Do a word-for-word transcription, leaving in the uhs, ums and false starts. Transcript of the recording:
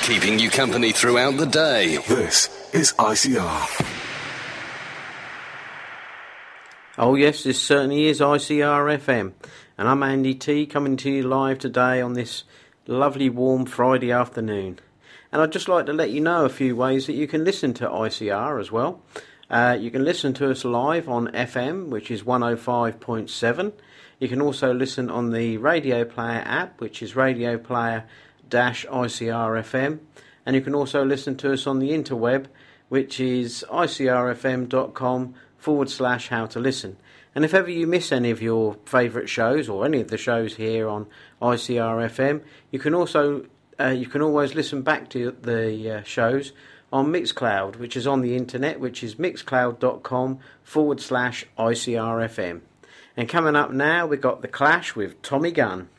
keeping you company throughout the day. This is I C R. Oh yes, this certainly is I C R F M, and I'm Andy T, coming to you live today on this lovely warm Friday afternoon. And I'd just like to let you know a few ways that you can listen to I C R as well. Uh, you can listen to us live on F M, which is one oh five point seven. You can also listen on the Radio Player app, which is Radio Player I C R F M. And you can also listen to us on the interweb, which is icrfm.com forward slash how to listen. And if ever you miss any of your favourite shows or any of the shows here on I C R F M, you can also uh, you can always listen back to the uh, shows on Mixcloud, which is on the internet, which is mixcloud.com forward slash ICRFM. And coming up now, we've got The Clash with Tommy Gunn.